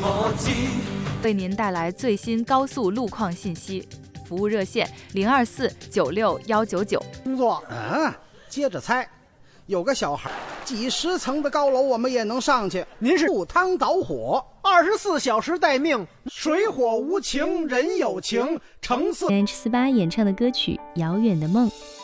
为您带来最新高速路况信息。服务热线024961199。 工作，接着猜，有个小孩，几十层的高楼我们也能上去。 您是赴汤蹈火 ，24小时待命，水火无情，人有情。橙色 H48 演唱的歌曲《遥远的梦》。